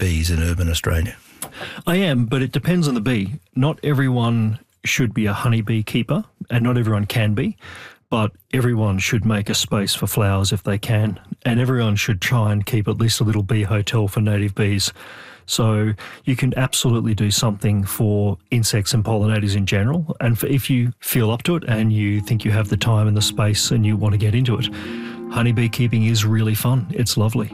bees in urban Australia? I am, but it depends on the bee. Not everyone should be a honeybee keeper, and not everyone can be, but everyone should make a space for flowers if they can, and everyone should try and keep at least a little bee hotel for native bees. So you can absolutely do something for insects and pollinators in general, and if you feel up to it and you think you have the time and the space and you want to get into it, honeybee keeping is really fun. It's lovely.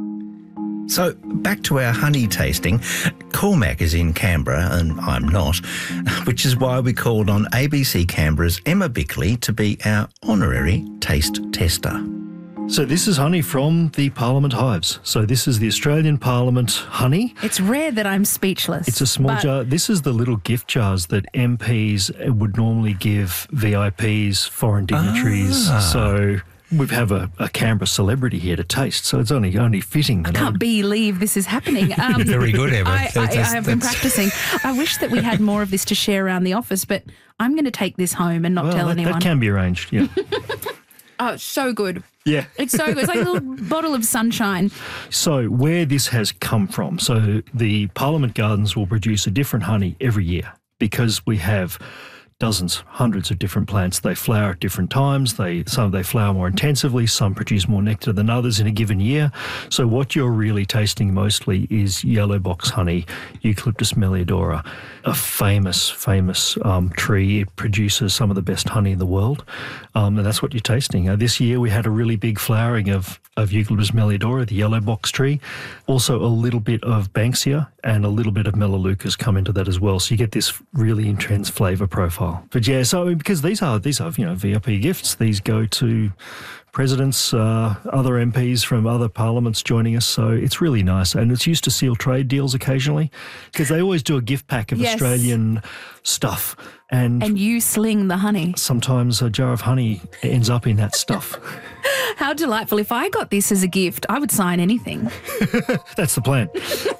So back to our honey tasting. Cormac is in Canberra and I'm not, which is why we called on ABC Canberra's Emma Bickley to be our honorary taste tester. So this is honey from the Parliament hives. So this is the Australian Parliament honey. It's rare that I'm speechless. It's a small jar. This is the little gift jars that MPs would normally give VIPs, foreign dignitaries. So we have a Canberra celebrity here to taste, so it's only fitting. I can't believe this is happening. Very good, Emma. I have been practicing. I wish that we had more of this to share around the office, but I'm going to take this home and not tell anyone. That can be arranged, yeah. Oh, it's so good. Yeah. It's so good. It's like a little bottle of sunshine. So where this has come from, so the Parliament Gardens will produce a different honey every year because we have dozens, hundreds of different plants. They flower at different times. Some they flower more intensively. Some produce more nectar than others in a given year. So what you're really tasting mostly is yellow box honey, Eucalyptus melliodora, a famous tree. It produces some of the best honey in the world, and that's what you're tasting. This year we had a really big flowering of Eucalyptus melliodora, the yellow box tree. Also a little bit of Banksia and a little bit of Melaleucas come into that as well. So you get this really intense flavour profile. But yeah, so because these are VIP gifts. These go to presidents, other MPs from other parliaments joining us. So it's really nice. And it's used to seal trade deals occasionally because they always do a gift pack of Australian stuff. And you sling the honey. Sometimes a jar of honey ends up in that stuff. How delightful. If I got this as a gift, I would sign anything. That's the plan.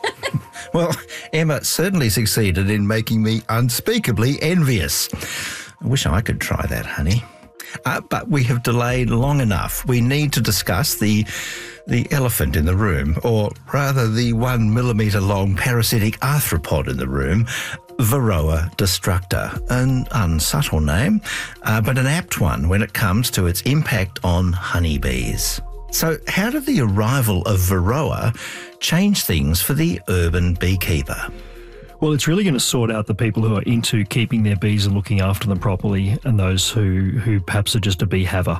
Well, Emma certainly succeeded in making me unspeakably envious. I wish I could try that honey. But we have delayed long enough. We need to discuss the elephant in the room, or rather the 1 millimetre long parasitic arthropod in the room, Varroa destructor. An unsubtle name, but an apt one when it comes to its impact on honeybees. So how did the arrival of Varroa change things for the urban beekeeper? Well, it's really going to sort out the people who are into keeping their bees and looking after them properly and those who perhaps are just a bee haver.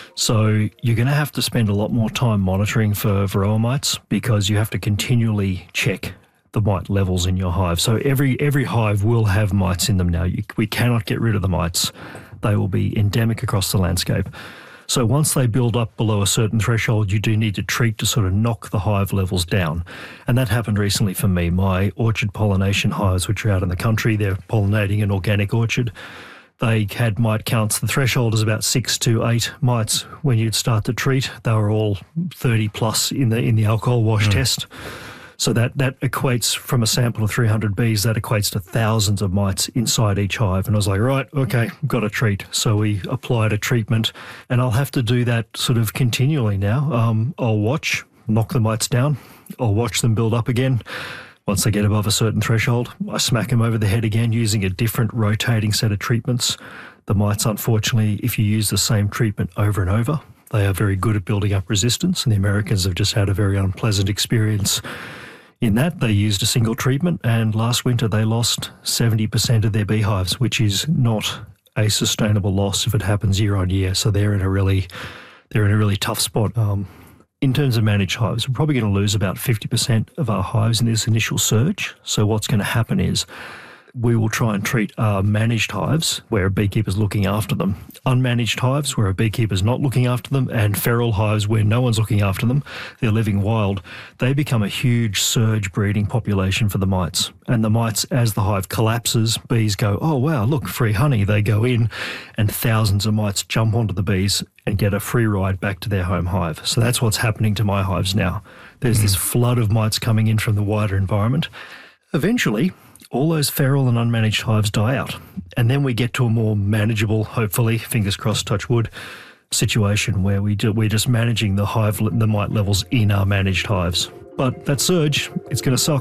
So you're going to have to spend a lot more time monitoring for Varroa mites because you have to continually check the mite levels in your hive. So every hive will have mites in them now. We cannot get rid of the mites. They will be endemic across the landscape. So once they build up below a certain threshold, you do need to treat to sort of knock the hive levels down. And that happened recently for me. My orchard pollination hives, which are out in the country, they're pollinating an organic orchard. They had mite counts. The threshold is about 6 to 8 mites when you'd start to treat. They were all 30 plus in the alcohol wash test. So that equates, from a sample of 300 bees, that equates to thousands of mites inside each hive. And I was like, right, okay, got to treat. So we applied a treatment, and I'll have to do that sort of continually now. I'll watch, knock the mites down. I'll watch them build up again. Once they get above a certain threshold, I smack them over the head again using a different rotating set of treatments. The mites, unfortunately, if you use the same treatment over and over, they are very good at building up resistance, and the Americans have just had a very unpleasant experience in that. They used a single treatment, and last winter they lost 70% of their beehives, which is not a sustainable loss if it happens year on year. So they're in a really tough spot. In terms of managed hives, we're probably going to lose about 50% of our hives in this initial surge. So what's going to happen is we will try and treat managed hives where a beekeeper's looking after them, unmanaged hives where a beekeeper's not looking after them, and feral hives where no one's looking after them, they're living wild. They become a huge surge breeding population for the mites. And the mites, as the hive collapses, bees go, oh wow, look, free honey. They go in and thousands of mites jump onto the bees and get a free ride back to their home hive. So that's what's happening to my hives now. There's this flood of mites coming in from the wider environment. Eventually, all those feral and unmanaged hives die out. And then we get to a more manageable, hopefully, fingers crossed, touch wood, situation where we're just managing the mite levels in our managed hives. But that surge, it's going to suck.